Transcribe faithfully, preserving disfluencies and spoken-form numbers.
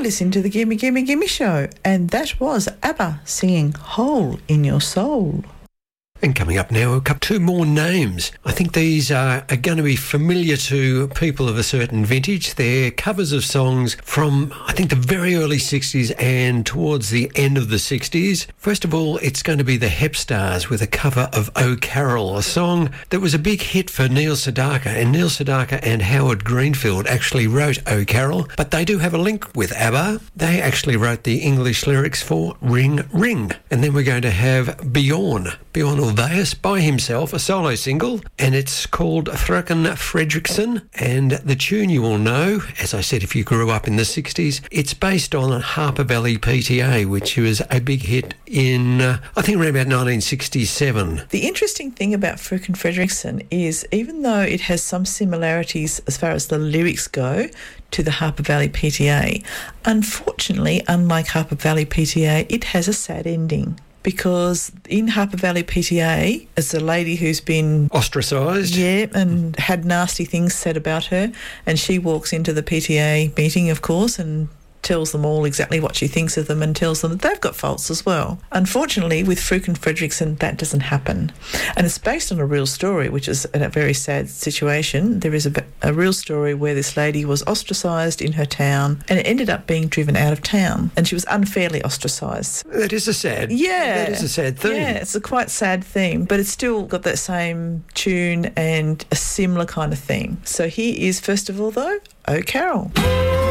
listening to the Gimme Gimme Gimme Show, and that was ABBA singing Hole in Your Soul. And coming up now, a couple two more names. I think these are, are going to be familiar to people of a certain vintage. They're covers of songs from, I think, the very early sixties and towards the end of the sixties. First of all, it's going to be the Hep Stars with a cover of "Oh Carol," a song that was a big hit for Neil Sedaka. And Neil Sedaka and Howard Greenfield actually wrote "Oh Carol," but they do have a link with ABBA. They actually wrote the English lyrics for "Ring Ring." And then we're going to have Bjorn. Bjorn Ulvaeus by himself, a solo single, and it's called Fröken Fredriksson. And the tune you will know, as I said, if you grew up in the sixties, it's based on Harper Valley P T A, which was a big hit in, uh, I think, around about nineteen sixty-seven. The interesting thing about Fröken Fredriksson is, even though it has some similarities as far as the lyrics go to the Harper Valley P T A, unfortunately, unlike Harper Valley P T A, it has a sad ending. Because in Harper Valley P T A, it's a lady who's been ostracised. Yeah, and had nasty things said about her. And she walks into the P T A meeting, of course, and tells them all exactly what she thinks of them and tells them that they've got faults as well. Unfortunately, with Fröken Fredriksson, that doesn't happen. And it's based on a real story, which is a very sad situation. There is a, a real story where this lady was ostracised in her town and it ended up being driven out of town. And she was unfairly ostracised. That is a sad... Yeah. That is a sad theme. Yeah, it's a quite sad theme, but it's still got that same tune and a similar kind of theme. So here is, first of all, though, "Oh Carol."